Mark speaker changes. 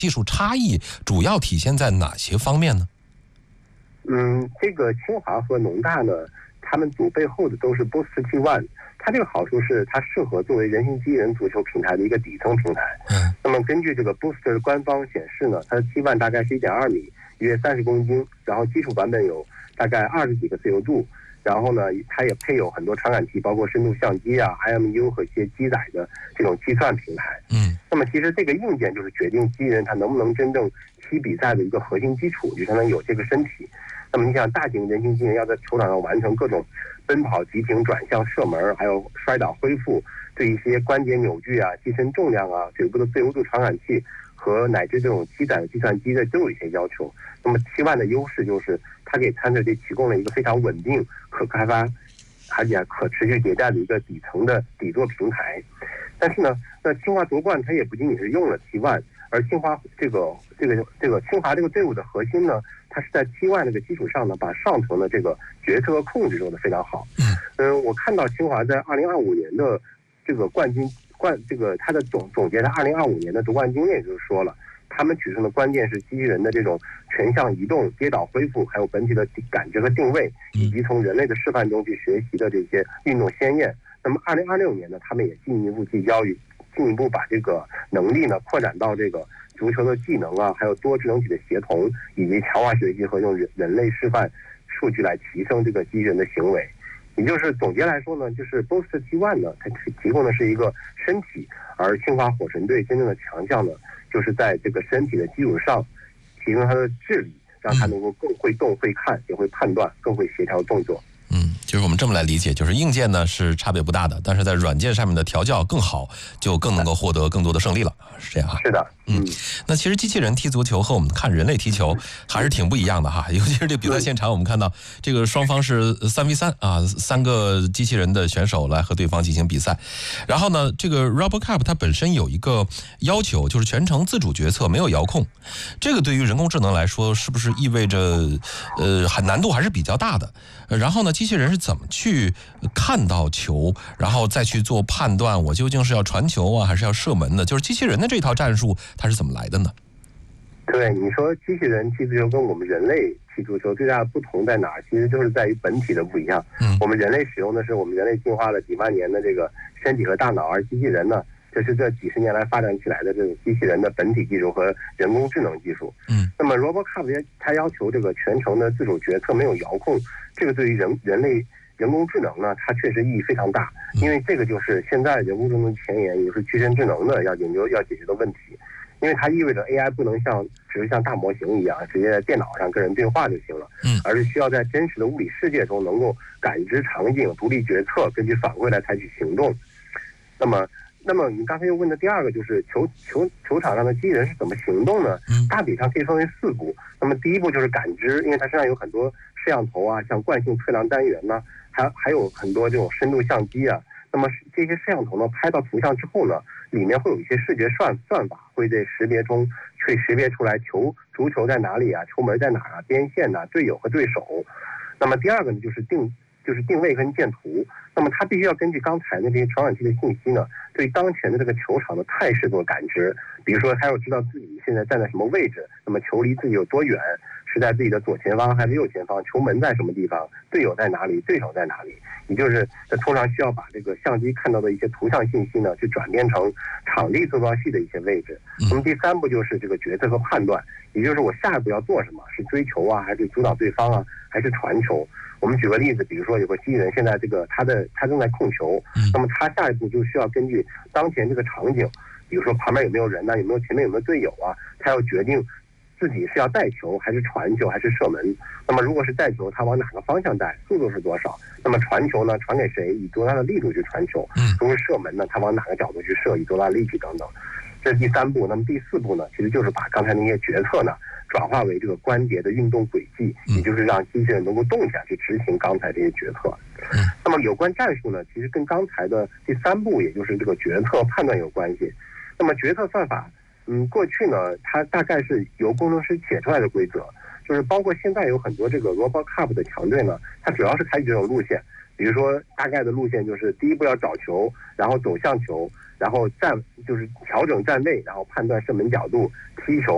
Speaker 1: 技术差异主要体现在哪些方面呢？
Speaker 2: 这个清华和农大呢，他们组背后的都是 Boost T1， 它这个好处是它适合作为人形机器人足球平台的一个底层平台。那么根据这个 Boost 的官方显示呢，它的 T1 大概是1.2米，约30公斤，然后基础版本有大概20几个自由度。然后呢，它也配有很多传感器，包括深度相机啊、IMU 和一些机载的这种计算平台。那么其实这个硬件就是决定机器人它能不能真正踢比赛的一个核心基础，就相当于有这个身体。那么你想，大型人形机器人要在球场上完成各种奔跑、急停、转向、射门，还有摔倒恢复，对一些关节扭矩啊、机身重量啊、腿部的自由度传感器和乃至这种机载的计算机的都有一些要求。那么T1的优势就是它给参赛队提供了一个非常稳定、可开发而且可持续迭代的一个底层的底座平台。但是呢，那清华夺冠它也不仅仅是用了T1，而清华这个清华这个队伍的核心呢，它是在T1这个基础上呢，把上层的这个决策和控制做得非常好。我看到清华在2025年的这个它的总结在2025年的夺冠经验，就是说了，他们取胜的关键是机器人的这种全向移动、跌倒恢复，还有本体的感知和定位，以及从人类的示范中去学习的这些运动先验。那么2026年呢，他们也进一步把这个能力呢扩展到这个足球的技能啊，还有多智能体的协同，以及强化学习和用人类示范数据来提升这个机器人的行为。也就是总结来说呢，就是 Boost T1 呢，它提供的是一个身体，而清华火神队真正的强项呢，就是在这个身体的基础上提升它的智力，让它能够更会动、会看、也会判断、更会协调动作。
Speaker 1: 就是我们这么来理解，就是硬件呢是差别不大的，但是在软件上面的调教更好，就更能够获得更多的胜利了，是这样啊？
Speaker 2: 是的。
Speaker 1: 那其实机器人踢足球和我们看人类踢球还是挺不一样的哈，尤其是这比赛现场，我们看到这个双方是3v3啊，3个机器人的选手来和对方进行比赛。然后呢，这个 RoboCup 它本身有一个要求，就是全程自主决策，没有遥控。这个对于人工智能来说，是不是意味着难度还是比较大的？然后呢，机器人是怎么去看到球，然后再去做判断，我究竟是要传球啊，还是要射门呢？就是机器人的这套战术，它是怎么来的呢？
Speaker 2: 对，你说机器人踢足球跟我们人类踢足球最大的不同在哪儿？其实就是在于本体的不一样。我们人类使用的是我们人类进化了几万年的这个身体和大脑，而机器人呢，这是这几十年来发展起来的这种机器人的本体技术和人工智能技术。那么 RoboCup 它要求这个全程的自主决策，没有遥控，这个对于人类人工智能呢，它确实意义非常大，因为这个就是现在人工智能前沿，也就是具身智能的要解决的问题。因为它意味着 AI 不能只是像大模型一样直接在电脑上跟人对话就行了，而是需要在真实的物理世界中能够感知场景、独立决策，根据反馈来采取行动。那么你刚才又问的第二个就是球场上的机器人是怎么行动呢？大体上可以分为4步。那么第一步就是感知，因为它身上有很多摄像头啊，像惯性测量单元呢，还有很多这种深度相机啊。那么这些摄像头呢，拍到图像之后呢，里面会有一些视觉算法，会在识别出来足球在哪里啊，球门在哪啊，边线啊，队友和对手。那么第二个呢，就是定位跟建图。那么它必须要根据刚才的这些传感器的信息呢，对当前的这个球场的态势做感知。比如说，它要知道自己现在站在什么位置，那么球离自己有多远，是在自己的左前方还是右前方，球门在什么地方，队友在哪里，对手在哪里。也就是它通常需要把这个相机看到的一些图像信息呢，去转变成场地塑造系的一些位置。那么第3步就是这个决策和判断，也就是我下一步要做什么，是追球啊，还是阻挡对方啊，还是传球。我们举个例子，比如说有个机器人现在他正在控球，那么他下一步就需要根据当前这个场景，比如说旁边有没有人呢，前面有没有队友啊，他要决定自己是要带球还是传球还是射门。那么如果是带球，他往哪个方向带，速度是多少？那么传球呢，传给谁，以多大的力度去传球？如果是射门呢，他往哪个角度去射，以多大的力气等等。这是第3步。那么第4步呢，其实就是把刚才那些决策呢转化为这个关节的运动轨迹，也就是让机器人能够动起来去执行刚才这些决策。那么有关战术呢，其实跟刚才的第3步，也就是这个决策判断有关系。那么决策算法，过去呢，它大概是由工程师写出来的规则，就是包括现在有很多这个 RoboCup 的强队呢，它主要是采取这种路线。比如说大概的路线就是第一步要找球，然后走向球，然后就是调整站位，然后判断射门角度，踢球。